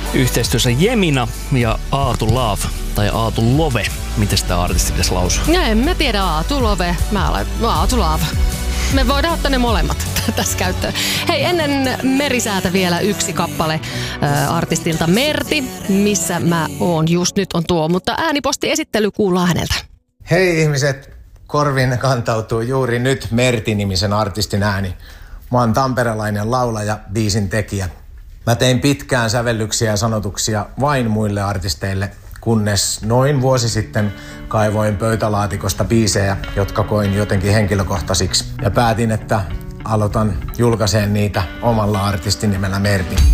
yhteistyössä Jemina ja Aatu Love, tai Aatu Love. Miten sitä artisti pitäisi lausua? Ja en mä tiedä, Aatu Love. Aatu Love. Me voidaan ottaa ne molemmat tässä käyttöön. Hei, ennen merisäätä vielä yksi kappale artistilta Merti. Missä mä oon just nyt on tuo, mutta äänipostiesittely kuullaan häneltä. Hei ihmiset, korviin kantautuu juuri nyt Merti-nimisen artistin ääni. Mä oon tamperelainen laulaja, biisin tekijä. Mä tein pitkään sävellyksiä ja sanotuksia vain muille artisteille, kunnes noin vuosi sitten kaivoin pöytälaatikosta biisejä, jotka koin jotenkin henkilökohtaisiksi. Ja päätin, että aloitan julkaiseen niitä omalla artistin nimellä Merti.